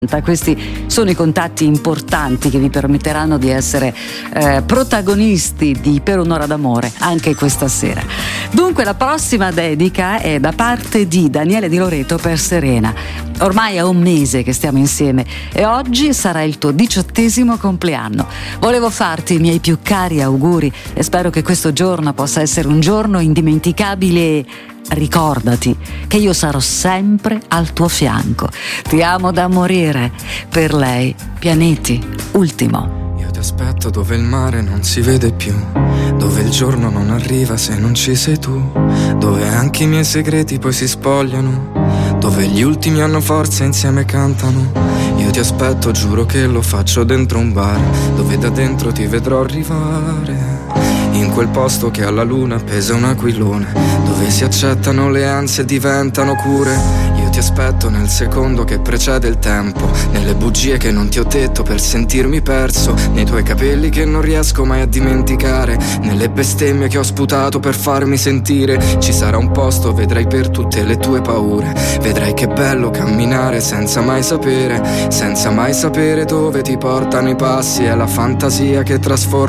Questi sono i contatti importanti che vi permetteranno di essere protagonisti di Per un'ora d'amore anche questa sera. Dunque la prossima dedica è da parte di Daniele Di Loreto per Serena. Ormai è un mese che stiamo insieme e oggi sarà il tuo 18° compleanno. Volevo farti i miei più cari auguri e spero che questo giorno possa essere un giorno indimenticabile. Ricordati che io sarò sempre al tuo fianco. Ti amo da morire. Per lei, Pianeti, Ultimo. Io ti aspetto dove il mare non si vede più, dove il giorno non arriva se non ci sei tu, dove anche i miei segreti poi si spogliano, dove gli ultimi hanno forza e insieme cantano. Io ti aspetto, giuro che lo faccio dentro un bar, dove da dentro ti vedrò arrivare, in quel posto che alla luna pesa un aquilone, dove si accettano le ansie e diventano cure. Io ti aspetto nel secondo che precede il tempo, nelle bugie che non ti ho detto per sentirmi perso, nei tuoi capelli che non riesco mai a dimenticare, nelle bestemmie che ho sputato per farmi sentire. Ci sarà un posto, vedrai, per tutte le tue paure, vedrai che bello camminare senza mai sapere dove ti portano i passi. È la fantasia che trasforma